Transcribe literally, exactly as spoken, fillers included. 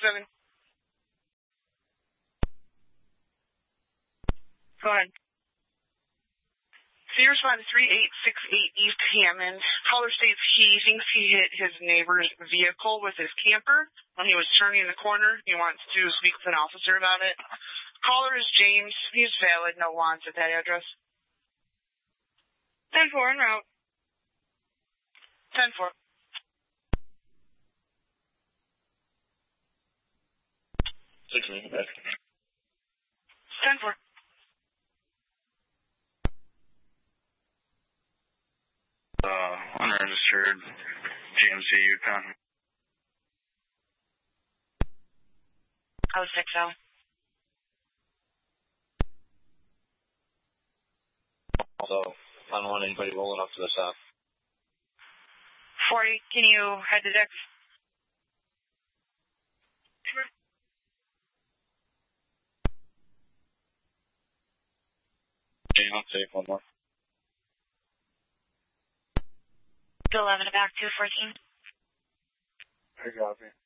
seven. Go ahead. So you respond to three eight six eight East Hammond. Caller states he thinks he hit his neighbor's vehicle with his camper when he was turning the corner. He wants to speak with an officer about it. Caller is James. He's valid. No wants at that address. ten four en route. ten four. Six minutes back. ten four. Uh, unregistered G M C Yukon. Oh, six oh. Also, I don't want anybody rolling up to the south. forty, can you head to Dix? Yeah, I'll take one more. To eleven, back to fourteen. I copy.